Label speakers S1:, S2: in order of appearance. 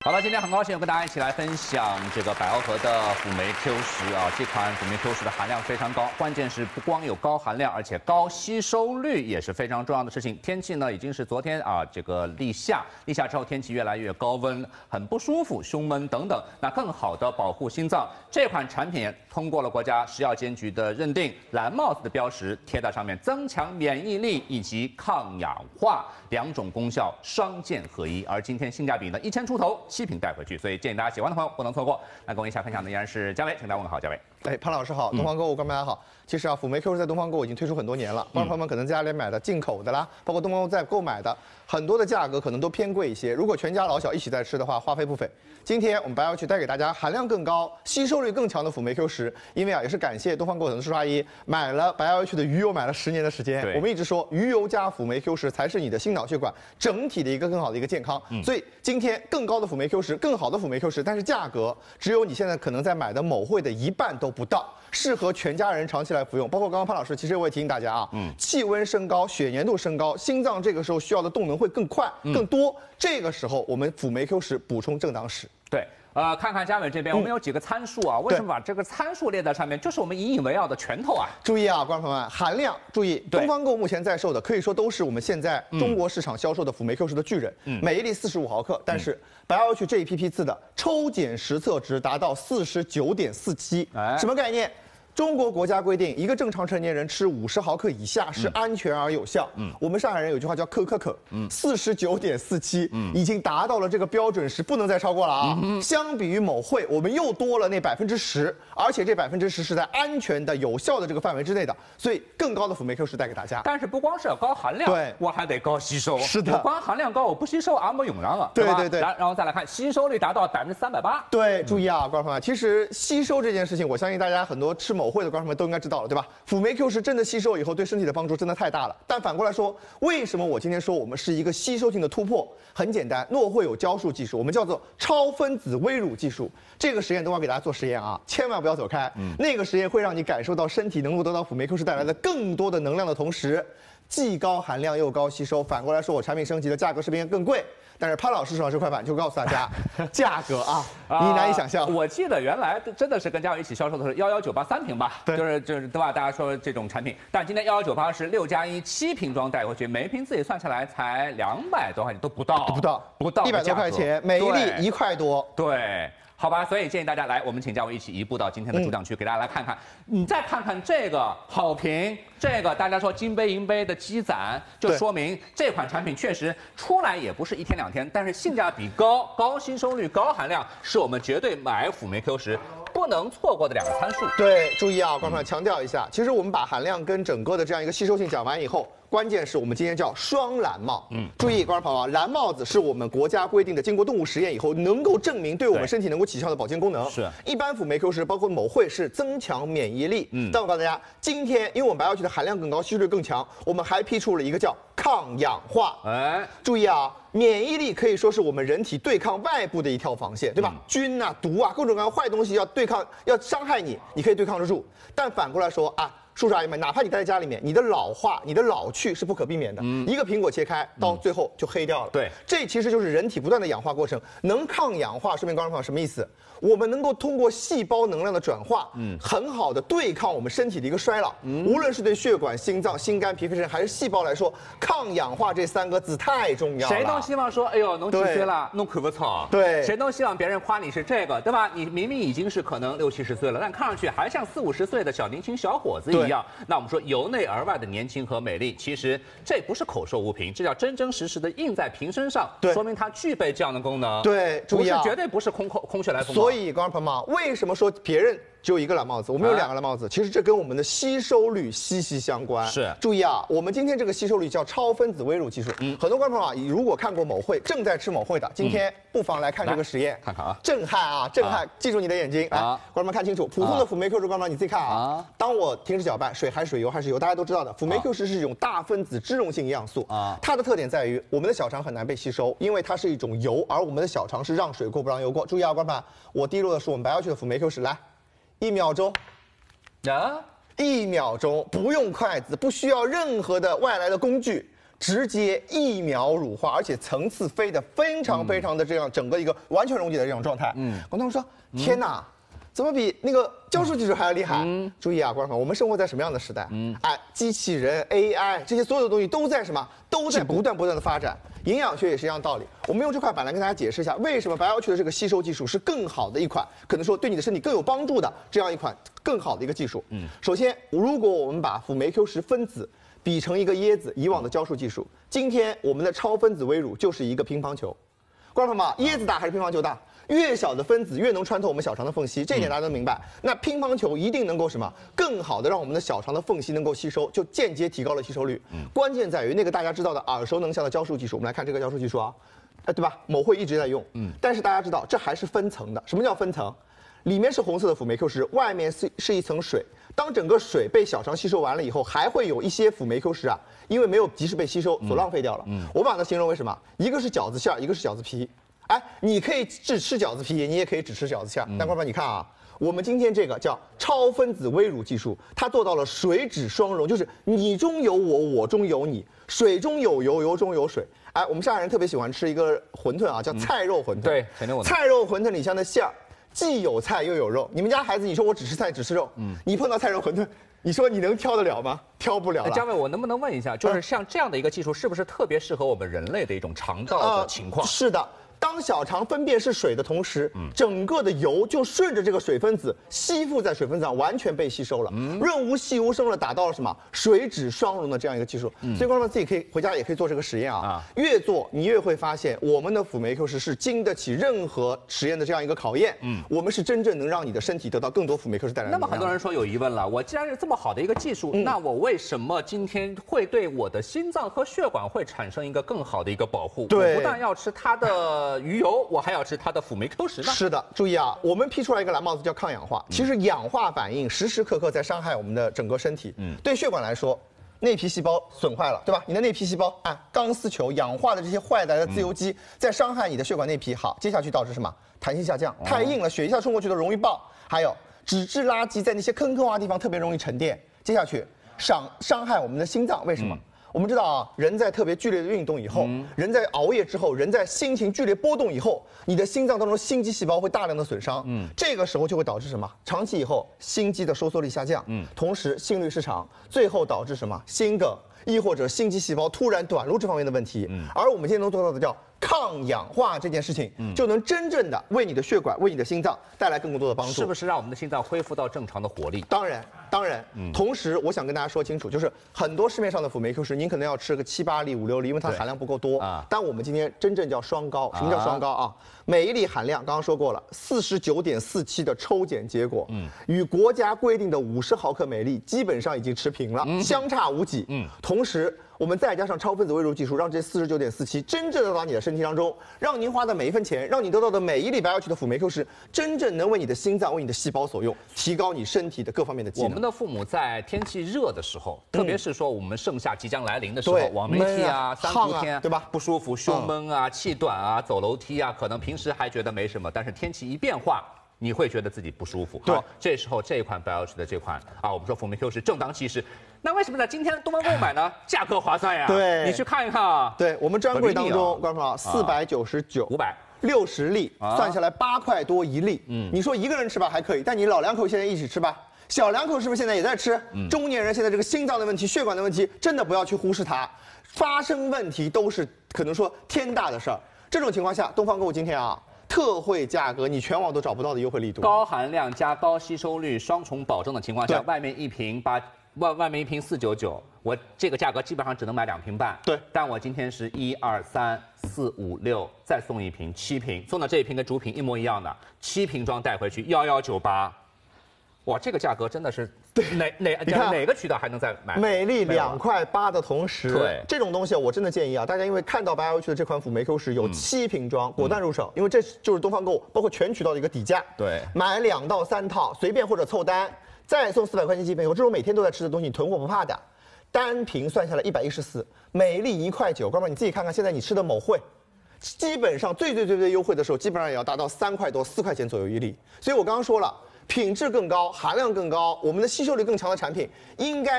S1: 好了，今天很高兴跟大家一起来分享这个百奥和的辅酶 Q10啊，这款辅酶 Q10的含量非常高，关键是不光有高含量，而且高吸收率也是非常重要的事情。天气呢已经是昨天啊这个立夏之后天气越来越高温，很不舒服，胸闷等等。那更好的保护心脏，这款产品通过了国家食药监局的认定，蓝帽子的标识贴在上面，增强免疫力以及抗氧化两种功效双健合一。而今天性价比呢1000出头。7瓶带回去，所以建议大家喜欢的朋友不能错过。那跟我一起分享的依然是嘉伟，请大家问好，嘉伟。
S2: 潘老师好，东方购物观众大家好。其实啊，辅酶 Q10在东方购物已经推出很多年了，观众朋友们可能在家里买的进口的啦，包括东方购物在购买的，很多的价格可能都偏贵一些。如果全家老小一起在吃的话，花费不菲。今天我们白要去带给大家含量更高、吸收率更强的辅酶 Q10，因为啊也是感谢东方购物的叔叔阿姨买了白要去的鱼油买了10年的时间。我们一直说鱼油加辅酶 Q10才是你的心脑血管整体的一个更好的一个健康。所以今天更高的辅酶 Q10，更好的辅酶 Q10，但是价格只有你现在可能在买的某会的一半都不到。适合全家人长期来服用，包括刚刚潘老师，其实我也提醒大家啊，气温升高、血粘度升高，心脏这个时候需要的动能会更快、更多。这个时候我们辅酶 Q10补充正当时。
S1: 对。看看嘉伟这边，我们有几个参数啊？为什么把这个参数列在上面？就是我们引以为傲的拳头啊！
S2: 注意啊，观众朋友们，含量注意，东方购目前在售的可以说都是我们现在中国市场销售的辅酶 Q10的巨人，每一粒45毫克，但是白要去这一批次的抽检实测值达到49.47，什么概念？中国国家规定，一个正常成年人吃50毫克以下是安全而有效。我们上海人有句话叫可，49.47，已经达到了这个标准时，不能再超过了啊。相比于某会，我们又多了那10%，而且这10%是在安全的、有效的这个范围之内的，所以更高的辅酶 Q10带给大家。
S1: 但是不光是要高含量，对，我还得高吸收。
S2: 是的，
S1: 我光含量高，我不吸收啊，没用上了。
S2: 对对对。
S1: 然后再来看吸收率达到380%。
S2: 对，注意啊，观众朋友们，其实吸收这件事情，我相信大家很多吃某会的观众们都应该知道了，对吧？辅酶 Q10真的吸收以后对身体的帮助真的太大了。但反过来说，为什么我今天说我们是一个吸收性的突破？很简单，诺会有胶束技术，我们叫做超分子微乳技术。这个实验等会儿给大家做实验啊，千万不要走开。那个实验会让你感受到身体能够得到辅酶 Q10带来的更多的能量的同时，既高含量又高吸收。反过来说，我产品升级的价格是不是应该更贵？但是潘老师手上这块板就告诉大家，价格啊，你难以想象。
S1: 我记得原来真的是跟嘉伟一起销售的是11983瓶吧，就是对吧？大家说这种产品，但今天11983是6+1 7瓶装带回去，每一瓶自己算下来才200多块钱，都不到
S2: 100多块钱，每一粒1块多。
S1: 对。好吧，所以建议大家来，我们请嘉伟一起移步到今天的主讲区，给大家来看看。你再看看这个好评，这个大家说金杯银杯的积攒，就说明这款产品确实出来也不是1天2天，但是性价比高、高吸收率、高含量，是我们绝对买辅酶 Q10不能错过的2个参数。
S2: 对，注意啊，观众朋友强调一下，其实我们把含量跟整个的这样一个吸收性讲完以后。关键是我们今天叫双蓝帽，注意，观众朋友啊，蓝帽子是我们国家规定的，经过动物实验以后能够证明对我们身体能够起效的保健功能。
S1: 是，
S2: 一般辅酶 Q10包括某会是增强免疫力，但我告诉大家，今天因为我们白要去的含量更高，吸收率更强，我们还批出了一个叫抗氧化。注意啊。免疫力可以说是我们人体对抗外部的一条防线，对吧？菌啊、毒啊、各种各样坏东西要对抗、要伤害你，你可以对抗得住。但反过来说啊，叔叔阿姨们，哪怕你待在家里面，你的老化、你的老去是不可避免的。一个苹果切开，到最后就黑掉了。
S1: 对，
S2: 这其实就是人体不断的氧化过程。能抗氧化，说明观众朋友什么意思？我们能够通过细胞能量的转化，很好的对抗我们身体的一个衰老。无论是对血管、心脏、心肝、脾肺肾还是细胞来说，抗氧化这3个字太重要了。
S1: 谁都希望说，哎呦，侬几岁了，侬看不错。
S2: 对，
S1: 谁都希望别人夸你是这个，对吧？你明明已经是可能60、70岁了，但看上去还像40、50岁的小年轻小伙子一样。那我们说由内而外的年轻和美丽，其实这不是口说无凭，这叫真真实实的印在瓶身上，说明它具备这样的功能。
S2: 对，注意啊，
S1: 绝对不是空穴来风。
S2: 所以，观众朋友们，为什么说别人只有1个蓝帽子，我们有2个蓝帽子？其实这跟我们的吸收率息息相关。
S1: 是，
S2: 注意啊，我们今天这个吸收率叫超分子微乳技术。很多观众朋友啊，如果看过某会，正在吃某会的，今天不妨来看这个实验，
S1: 看看啊，
S2: 震撼啊，震撼！记住你的眼睛，来，观众们看清楚，普通的辅酶 Q10，观众们你自己看啊。当我停止搅拌，水还是水，油还是油，大家都知道的，辅酶 Q10是一种大分子脂溶性营养素啊，它的特点在于我们的小肠很难被吸收，因为它是一种油，而我们的小肠是让水过不让油过。注意啊，观众们，我滴入的是我们白要去的辅酶 Q10，来，1秒钟。1秒钟，不用筷子，不需要任何的外来的工具， 直接一秒乳化，而且层次飞得非常的这样整个一个完全溶解的这种状态。观众说：天哪！怎么比那个浇树技术还要厉害？注意啊，观众朋友，我们生活在什么样的时代？机器人、AI 这些所有的东西都在什么？都在不断的发展。营养学也是一样道理。我们用这块板来跟大家解释一下，为什么白要求的这个吸收技术是更好的一款，可能说对你的身体更有帮助的这样一款更好的一个技术。首先，如果我们把辅酶 Q10分子比成一个椰子，以往的浇树技术，今天我们的超分子微乳就是一个乒乓球。观众朋友们，椰子大还是乒乓球大？越小的分子越能穿透我们小肠的缝隙，这一点大家都明白。那乒乓球一定能够什么更好的让我们的小肠的缝隙能够吸收，就间接提高了吸收率。关键在于那个大家知道的耳熟能详的浇树技术。我们来看这个浇树技术啊，对吧？某会一直在用。但是大家知道这还是分层的。什么叫分层？里面是红色的辅酶 Q10，外面是一层水。当整个水被小肠吸收完了以后，还会有一些辅酶 Q10啊，因为没有及时被吸收，所浪费掉了。我把它形容为什么？一个是饺子馅儿，一个是饺子皮。哎，你可以只吃饺子皮，你也可以只吃饺子馅儿。但观众们，你看啊，我们今天这个叫超分子微乳技术，它做到了水脂双溶，就是你中有我，我中有你，水中有油，油中有水。哎，我们上海人特别喜欢吃一个馄饨啊，叫菜肉馄饨。
S1: 对，肯定我。
S2: 菜肉馄饨里像的馅儿，既有菜又有肉。你们家孩子，你说我只吃菜只吃肉，你碰到菜肉馄饨，你说你能挑得了吗？挑不了了。
S1: 姜伟，我能不能问一下，就是像这样的一个技术，是不是特别适合我们人类的一种肠道的情况？
S2: 是的。当小肠分辨是水的同时，整个的油就顺着这个水分子吸附在水分子上，完全被吸收了，润无细无声的达到了什么水脂双溶的这样一个技术。所以观众们自己可以回家也可以做这个实验啊，越做你越会发现我们的辅酶 Q10是经得起任何实验的这样一个考验。我们是真正能让你的身体得到更多辅酶 Q10带来的。
S1: 那么很多人说有疑问了，我既然是这么好的一个技术，那我为什么今天会对我的心脏和血管会产生一个更好的一个保护？
S2: 对，
S1: 我不但要吃它的鱼油，我还要吃它的辅酶 Q10呢？
S2: 是的，注意啊，我们批出来一个蓝帽子叫抗氧化。其实氧化反应时时刻刻在伤害我们的整个身体。对血管来说，内皮细胞损坏了，对吧？你的内皮细胞钢丝球氧化的这些坏来的自由基在伤害你的血管内皮。好，接下去导致什么？弹性下降，太硬了，血一下冲过去的容易爆。还有脂质垃圾在那些坑坑洼的地方特别容易沉淀。接下去伤害我们的心脏，为什么？我们知道啊，人在特别剧烈的运动以后，人在熬夜之后，人在心情剧烈波动以后，你的心脏当中心肌细胞会大量的损伤。这个时候就会导致什么？长期以后心肌的收缩力下降，同时心律失常，最后导致什么？心梗，亦或者心肌细胞突然短路这方面的问题。而我们今天能做到的叫抗氧化这件事情，就能真正的为你的血管、为你的心脏带来更多的帮助。
S1: 是不是让我们的心脏恢复到正常的活力？
S2: 当然。同时我想跟大家说清楚，就是很多市面上的辅酶 Q10，您可能要吃个7、8粒、5、6粒，因为它含量不够多啊。但我们今天真正叫双高，什么叫双高啊？每一粒含量刚刚说过了，49.47的抽检结果，与国家规定的50毫克每粒基本上已经持平了，相差无几。同时我们再加上超分子微乳技术，让这49.47真正的到你的身体当中，让您花的每一分钱，让你得到的每一粒白要求的辅酶 Q10，真正能为你的心脏、为你的细胞所用，提高你身体的各方面的机能。
S1: 我们的父母在天气热的时候，特别是说我们盛夏即将来临的时候，往媒体啊、3伏天，对吧？不舒服、胸闷啊、气短啊、走楼梯啊，可能平时还觉得没什么，但是天气一变化，你会觉得自己不舒服。好，这时候这一款白要求的这款啊，我们说辅酶 Q10正当其时。那为什么在今天东方购买呢？价格划算呀！
S2: 对，
S1: 你去看一看啊。
S2: 对我们专柜当中，观众朋友499，560粒，算下来8块多一粒。你说一个人吃吧还可以，但你老两口现在一起吃吧，小两口是不是现在也在吃？中年人现在这个心脏的问题、血管的问题，真的不要去忽视它，发生问题都是可能说天大的事儿。这种情况下，东方购物今天啊。特惠价格，你全网都找不到的优惠力度。
S1: 高含量加高吸收率双重保证的情况下，外面一瓶499，我这个价格基本上只能买2瓶半。
S2: 对，
S1: 但我今天是1、2、3、4、5、6，再送一瓶7瓶，送的这一瓶跟主品一模一样的7瓶装带回去1198。哇，这个价格真的是哪个渠道还能再买？
S2: 每粒2块8的同时，
S1: 对
S2: 这种东西我真的建议啊，大家因为看到白要求的这款辅酶 Q10有7瓶装，果断入手，因为这就是东方购物包括全渠道的一个底价。
S1: 对，
S2: 买2到3套，随便或者凑单，再送400块钱基本油，这种每天都在吃的东西，你囤货不怕的。单瓶算下来114，每粒1块9，哥们儿你自己看看，现在你吃的某汇。基本上最优惠的时候，基本上也要达到3块多、4块钱左右一粒。所以我刚刚说了，品质更高、含量更高、我们的吸收力更强的产品，应该